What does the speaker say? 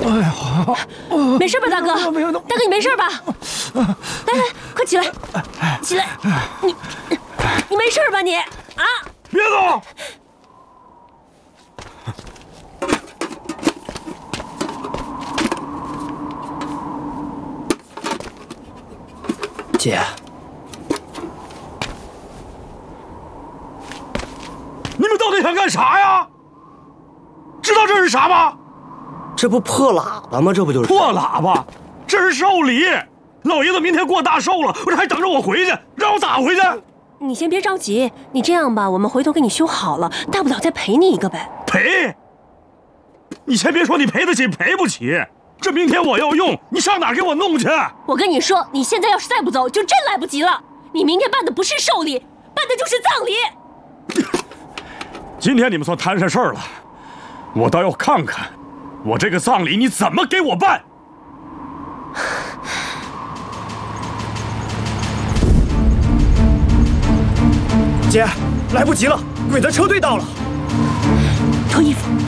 哎呀， 没事吧，大哥？ 没有， 大哥，你没事吧？来来，快起来，起来！你没事吧你？啊！ 别动！ 姐， 你们到底想干啥呀？知道这是啥吗？ 这不破喇叭吗？这不就是破喇叭？这是寿礼，老爷子明天过大寿了，我这还等着我回去，让我咋回去？ 你先别着急，你这样吧，我们回头给你修好了，大不了再赔你一个呗。 赔？你先别说你赔得起赔不起，这明天我要用，你上哪儿给我弄去？ 我跟你说，你现在要是再不走，就真来不及了。你明天办的不是寿礼，办的就是葬礼。 今天你们算摊上事儿了，我倒要看看，我这个葬礼你怎么给我办？ 姐，来不及了，鬼子车队到了。 脱衣服。